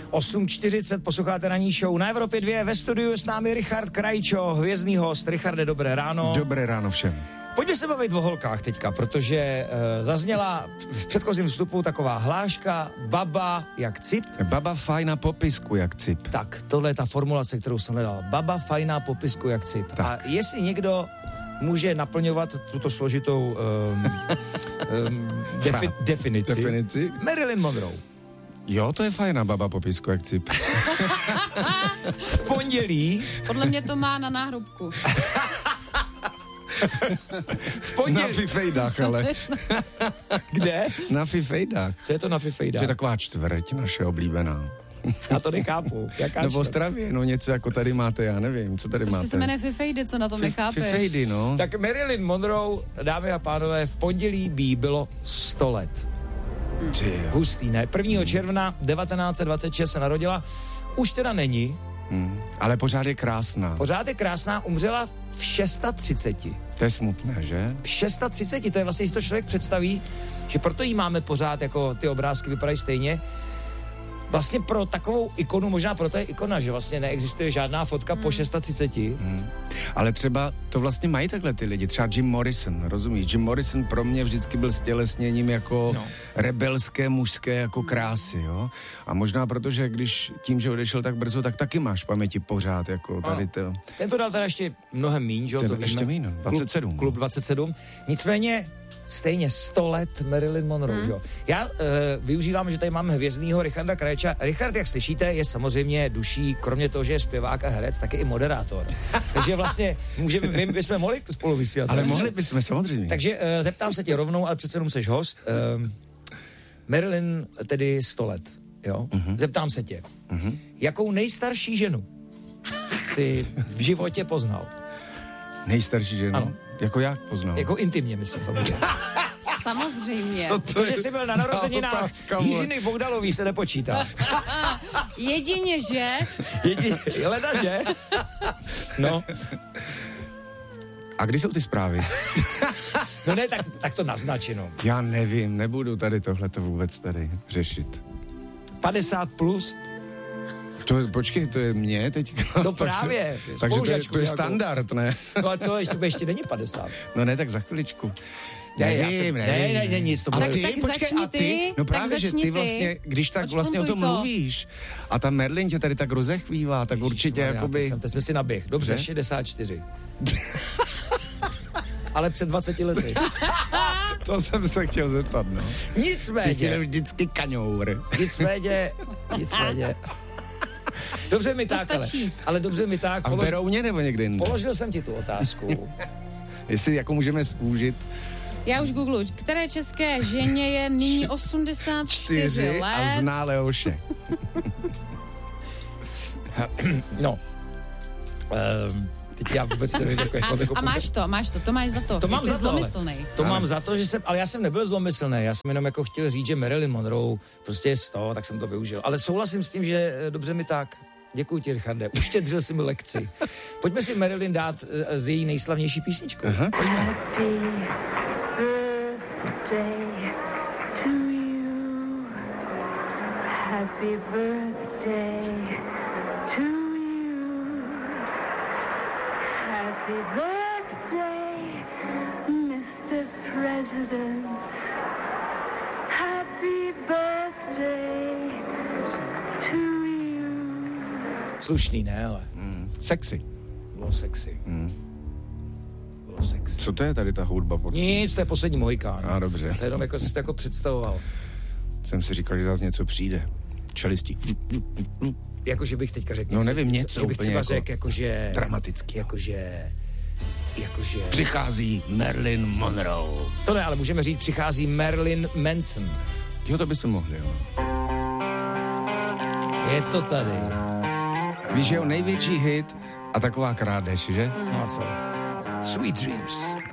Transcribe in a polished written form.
8:40, posloucháte ranní show na Evropě 2, ve studiu s námi Richard Krajčo, hvězdný host. Richarde, dobré ráno. Dobré ráno všem. Pojďme se bavit o holkách teďka, protože zazněla v předchozím vstupu taková hláška baba jak cip. Baba fajn na popisku jak cip. Tak, tohle je ta formulace, kterou jsem hledal. Baba fajn na popisku jak cip. Tak. A jestli někdo může naplňovat tuto složitou definici. Marilyn Monroe. Jo, to je fajná baba popisku jak cip. V pondělí. Podle mě to má na náhrobku. V pondělí. Na fifejdách, ale. Kde? Na fifejdách. Co je to na fifejdách? To je taková čtvrť naše oblíbená. Já to nechápu. Jaká no v Ostravě, no něco jako tady máte, já nevím, co tady máte. Prostě se jmenuje fifejdy, co na tom nechápeš? Fifejdy, no. Tak Marilyn Monroe, dámy a pánové, v pondělí by bylo 100 let. Hustý, ne? 1. června 1926 se narodila. Už teda není. Ale pořád je krásná. Pořád je krásná, umřela v 630. To je smutné, že? V 630, to je vlastně, si to člověk představí, že proto jí máme pořád, jako ty obrázky vypadají stejně. Vlastně pro takovou ikonu, možná proto je ikona, že vlastně neexistuje žádná fotka po 630. Ale třeba to vlastně mají takhle ty lidi, třeba Jim Morrison, rozumíš? Jim Morrison pro mě vždycky byl stělesněním jako rebelské, mužské jako krásy, jo? A možná protože když tím, že odešel tak brzo, tak taky máš paměti pořád, jako tady to. Ten to dal teda ještě mnohem míň, že jo? Ještě míň, 27. Klub 27. Nicméně stejně 100 let Marilyn Monroe, že jo? Já využívám, že tady máme hvězdnýho Richarda Krajča. Richard, jak slyšíte, je samozřejmě duší, kromě toho, že je zpěvák a herec, tak je i moderátor. Takže vlastně my bychom mohli spolu vysílat. Ale mohli bychom, samozřejmě. Takže zeptám se tě rovnou, ale přece jenom seš host. Marilyn tedy 100 let, jo? Zeptám se tě, jakou nejstarší ženu jsi v životě poznal? Nejstarší ženu? Ano. Jako jak poznal? Jako intimně, myslím, samozřejmě. Samozřejmě. To, že jsi byl na narozeninách Jiřiny Bohdalový, se nepočítá. Jedině, že? Leda, že? No. A kdy jsou ty zprávy? No ne, tak to naznačeno. Já nevím, nebudu tady tohleto vůbec tady řešit. 50 plus? Počkej, to je mě teďka. No právě. Takže to je standard, ne? No ale to ještě není 50. No ne, tak za chviličku. Ne, nic. To ale ty, tak počkej, začni ty. No právě, že ty vlastně, když tak vlastně o tom mluvíš a ta Marilyn tě tady tak rozechvívá, tak určitě jakoby... Teď jsi si naběh. Dobře, 64. Ale před 20 lety. To jsem se chtěl zeptat, no. Nicméně. Ty jsi vždycky kaňour. Nicméně. Dobře mi tak, ale dobře mi tak. A v Berouně nebo někde jinde? Položil jsem ti tu otázku. Jestli jako můžeme zúžit. Já už googluji, které české ženě je nyní 84 let. A zná Leoše. No. Teď já vůbec nevím, jako a máš to máš za to. To mám za to, zlomyslnej. To mám za to, že ale já jsem nebyl zlomyslný, já jsem jenom jako chtěl říct, že Marilyn Monroe prostě je 100, tak jsem to využil. Ale souhlasím s tím, že dobře mi tak. Děkuji ti, Richarde. Uštědřil si mi lekci. Pojďme si Marilyn dát z její nejslavnější písničku. Aha, pojďme. Happy birthday to you. Happy birthday, Mr. President. Happy birthday to you. Slušný, ne, ale. Sexy. Bylo sexy. Bylo sexy. Co to je tady ta hudba? Nic, to je poslední Mohikán. A dobře. To je jenom jako jsi to jako představoval. Jsem si říkal, že zase něco přijde. Čelistí. Jakože bych teďka řekl. No nevím, něco že bych úplně třeba jako řekl, jakože... dramaticky. Jakože... Přichází Marilyn Monroe. To ne, ale můžeme říct, přichází Marilyn Manson. Jo, to bychom mohli, jo. Je to tady. Víš, jeho největší hit a taková krádež, že? No a co? Sweet Dreams.